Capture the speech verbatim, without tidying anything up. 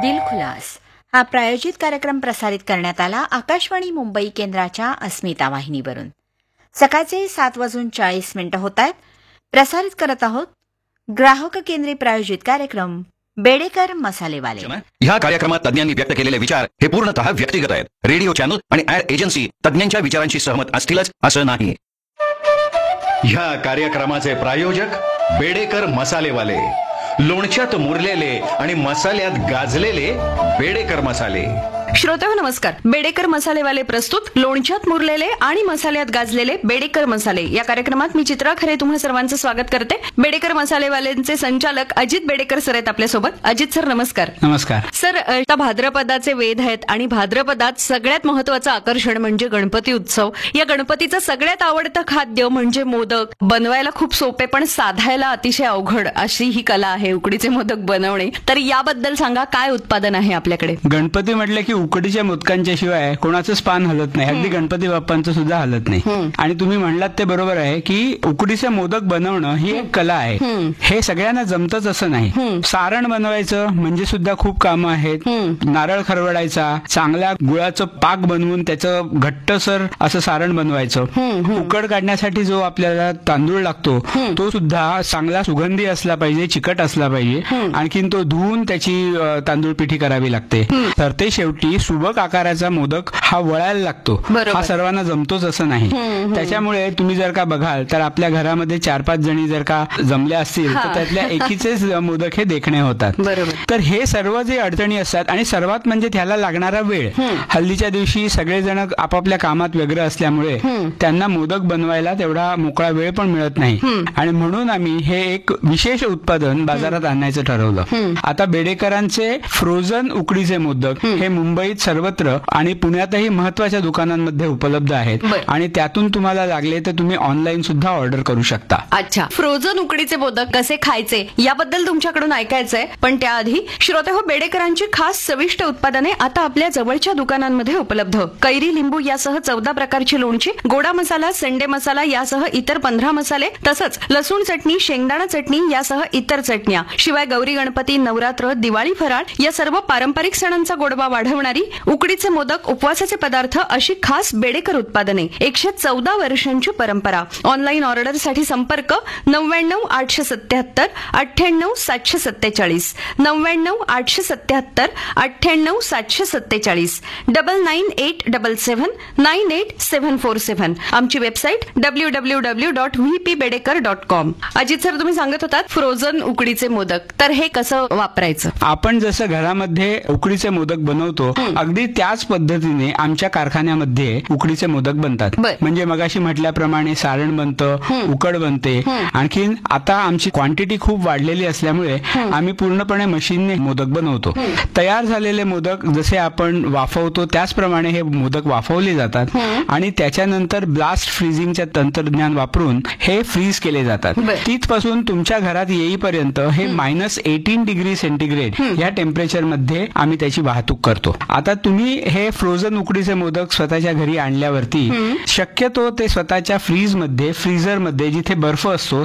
दिलखुलास हा प्रायोजित कार्यक्रम प्रसारित करण्यात आला आकाशवाणी मुंबई केंद्राच्या अस्मिता वाहिनीवरून. सकाळचे सात वाजून चाळीस मिनिटं होत आहेत. प्रसारित करत आहोत ग्राहक केंद्री प्रायोजित कार्यक्रम बेडेकर मसालेवाले. ह्या कार्यक्रमात तज्ञांनी व्यक्त केलेले विचार हे पूर्णतः व्यक्तिगत आहेत. रेडिओ चॅनल आणि ऍड एजन्सी तज्ञांच्या विचारांशी सहमत असतीलच असं नाही. ह्या कार्यक्रमाचे प्रायोजक बेडेकर मसालेवाले, लोणच्यात मुरलेले आणि मसाल्यात गाजलेले बेडेकर मसाले. श्रोते हो नमस्कार. बेडेकर मसालेवाले प्रस्तुत लोणच्यात मुरलेले आणि मसाल्यात गाजलेले बेडेकर मसाले या कार्यक्रमात मी चित्रा खरे तुम्हा सर्वांचं स्वागत करते. बेडेकर मसालेवाल्यांचे संचालक अजित बेडेकर सर आहेत आपल्यासोबत. अजित सर नमस्कार. नमस्कार सर. आता भाद्रपदाचे वेध आहेत आणि भाद्रपदात सगळ्यात महत्वाचं आकर्षण म्हणजे गणपती उत्सव. या गणपतीचं सगळ्यात आवडतं खाद्य म्हणजे मोदक. बनवायला खूप सोपे पण साधायला अतिशय अवघड अशी ही कला आहे उकडीचे मोदक बनवणे. तर याबद्दल सांगा, काय उत्पादन आहे आपल्याकडे? गणपती म्हटलं की उकडीच्या मोदकांच्या शिवाय कोणाचंच पान हलत नाही, अगदी गणपती बाप्पांचं सुद्धा हलत नाही. आणि तुम्ही म्हणलात ते बरोबर आहे की उकडीचे मोदक बनवणं ही एक कला आहे. हे सगळ्यांना जमतच असं नाही. सारण बनवायचं म्हणजे सुद्धा खूप कामं आहेत. नारळ खरवडायचा, चांगल्या गुळाचं पाक बनवून त्याचं घट्टसर असं सारण बनवायचं. उकड काढण्यासाठी जो आपल्याला तांदूळ लागतो तो सुद्धा चांगला सुगंधी असला पाहिजे, चिकट असला पाहिजे. आणखीन तो धुवून त्याची तांदूळ पिठी करावी लागते. तर ते शेवटी सुबक आकाराचा मोदक हा वळायला लागतो. हा सर्वांना जमतोच असं नाही. त्याच्यामुळे तुम्ही जर का बघाल तर आपल्या घरामध्ये चार पाच जणी जर का जमल्या असतील तर त्यातल्या एकीचेच मोदक हे देखणे होतात. तर हे सर्व जे अडचणी असतात आणि सर्वात म्हणजे त्याला लागणारा वेळ. हल्लीच्या दिवशी सगळेजण आपापल्या कामात व्यग्र असल्यामुळे त्यांना मोदक बनवायला तेवढा मोकळा वेळ पण मिळत नाही. आणि म्हणून आम्ही हे एक विशेष उत्पादन बाजारात आणायचं ठरवलं. आता बेडेकरांचे फ्रोझन उकडीचे मोदक हे मुंबईत सर्वत्र आणि पुण्यातही महत्वाच्या दुकानांमध्ये उपलब्ध आहेत. आणि त्यातून तुम्हाला लागले तर तुम्ही ऑनलाईन सुद्धा ऑर्डर करू शकता. अच्छा, फ्रोझन उकडीचे मोदक कसे खायचे याबद्दल तुमच्याकडून ऐकायचंय. पण त्याआधी श्रोते हो, बेडेकरांची खास चविष्ट उत्पादने आता आपल्या जवळच्या दुकानांमध्ये उपलब्ध. कैरी लिंबू यासह चौदा प्रकारची लोणची, गोडा मसाला, संडे मसाला यासह इतर पंधरा मसाले, तसंच लसूण चटणी, शेंगदाणा चटणी यासह इतर चटण्या, शिवाय गौरी गणपती, नवरात्र, दिवाळी फराळ या सर्व पारंपरिक सणांचा गोडवा वाढवणारी उकडीचे मोदक, उपवासाचे पदार्थ अशी खास बेडेकर उत्पादने. एकशे चौदा वर्षांची परंपरा. ऑनलाईन ऑर्डरसाठी संपर्क नव्याण्णव आठशे सत्याहत्तर अठ्ठ्याण्णव सातशे सत्तेचाळीस, नव्याण्णव आठशे सत्याहत्तर अठ्ठ्याण्णव सातशे सत्तेचाळीस, double nine eight double seven nine eight seven four seven. आमची website W W W dot V P Bedekar dot com. Ajit sir, तुम्ही सांगत होतात फ्रोझन उकडीचे मोदक, तर हे कसं वापरायचं? आपण जसं घरामध्ये उकडीचे मोदक बनवतो अगदी त्याच पद्धतीने आमच्या कारखान्यामध्ये उकडीचे मोदक बनतात. म्हणजे मगाशी म्हटल्याप्रमाणे सारण बनतं, उकड बनते. आणखीन आता आमची क्वांटिटी खूप वाढलेली असल्यामुळे आम्ही पूर्णपणे मशीनने मोदक बनवतो. तयार झालेले मोदक जसे आपण वाफवतो त्याचप्रमाणे हे मोदक वाफवले जातात आणि त्याच्यानंतर ब्लास्ट फ्रीजिंगचे तंत्रज्ञान वापरून हे फ्रीज केले जातात. तिथपासून तुमच्या घरात येईपर्यंत हे मायनस एटीन डिग्री सेंटीग्रेड या टेम्परेचर मध्ये आम्ही त्याची वाहतूक करतो. आता तुम्ही हे फ्रोझन उकडीचे मोदक स्वतःच्या घरी आणल्यावरती शक्यतो ते स्वतःच्या फ्रीज मध्ये, फ्रीझर मध्ये जिथे बर्फ असतो